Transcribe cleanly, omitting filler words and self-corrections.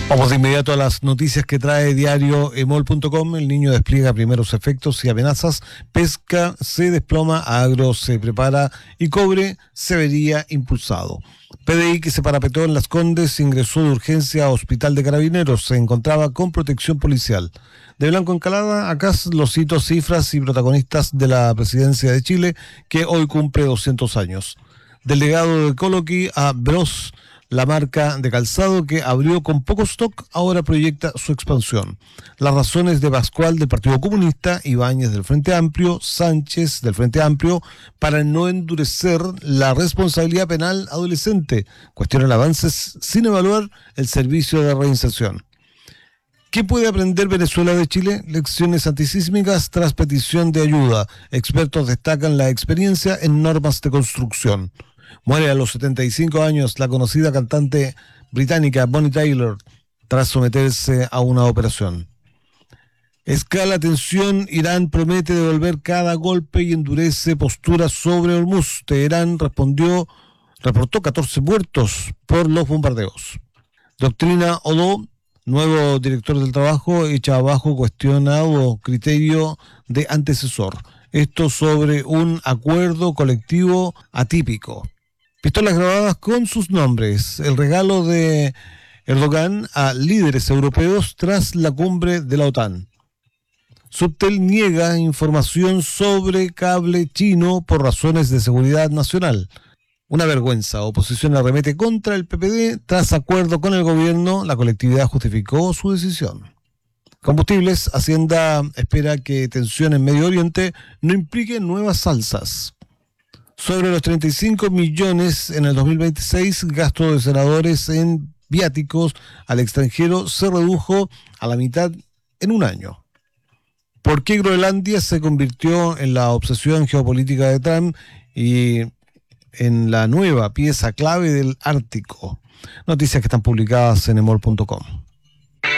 Vamos de inmediato a las noticias que trae diario emol.com. El niño despliega primeros efectos y amenazas. Pesca se desploma, agro se prepara y cobre se vería impulsado. PDI que se parapetó en Las Condes ingresó de urgencia a Hospital de Carabineros. Se encontraba con protección policial. De Blanco Encalada, acá los hitos, cifras y protagonistas de la presidencia de Chile, que hoy cumple 200 años. Del legado de Coloqui a Bros, la marca de calzado que abrió con poco stock, ahora proyecta su expansión. Las razones de Pascual del Partido Comunista, Ibáñez del Frente Amplio, Sánchez del Frente Amplio, para no endurecer la responsabilidad penal adolescente. Cuestionan avances sin evaluar el servicio de reinserción. ¿Qué puede aprender Venezuela de Chile? Lecciones antisísmicas tras petición de ayuda. Expertos destacan la experiencia en normas de construcción. Muere a los 75 años la conocida cantante británica Bonnie Tyler tras someterse a una operación. Escala tensión, Irán promete devolver cada golpe y endurece postura sobre Hormuz. Teherán reportó 14 muertos por los bombardeos. Doctrina Odo, nuevo director del trabajo, echa abajo cuestionado criterio de antecesor. Esto sobre un acuerdo colectivo atípico. Pistolas grabadas con sus nombres. El regalo de Erdogan a líderes europeos tras la cumbre de la OTAN. Subtel niega información sobre cable chino por razones de seguridad nacional. Una vergüenza. Oposición arremete contra el PPD. Tras acuerdo con el gobierno, la colectividad justificó su decisión. Combustibles. Hacienda espera que tensión en Medio Oriente no implique nuevas alzas. Sobre los 35 millones en el 2026, gasto de senadores en viáticos al extranjero se redujo a la mitad en un año. ¿Por qué Groenlandia se convirtió en la obsesión geopolítica de Trump y en la nueva pieza clave del Ártico? Noticias que están publicadas en emol.com.